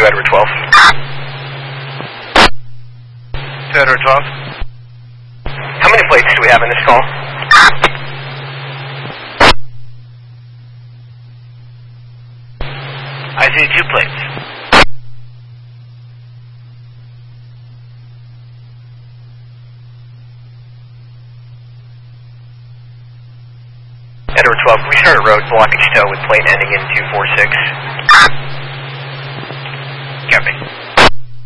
Edward 12. To Edward 12. How many plates do we have in this call? I see 2 plates. Edward 12, we start a road blockage tow with plate ending in 246.